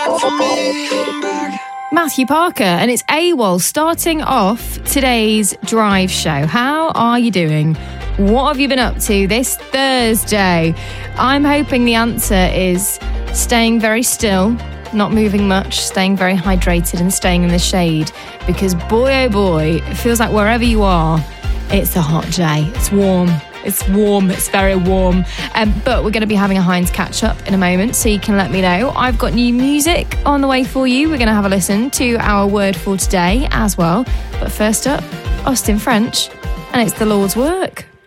Matthew Parker, and it's AWOL starting off today's drive show. How are you doing? What have you been up to this Thursday? I'm hoping the answer is staying very still, not moving much, staying very hydrated and staying in the shade, because boy oh boy, it feels like wherever you are, it's a hot day. It's warm. It's very warm. But we're going to be having a Heinz catch-up in a moment, so you can let me know. I've got new music on the way for you. We're going to have a listen to our word for today as well. But first up, Austin French, and it's the Lord's work.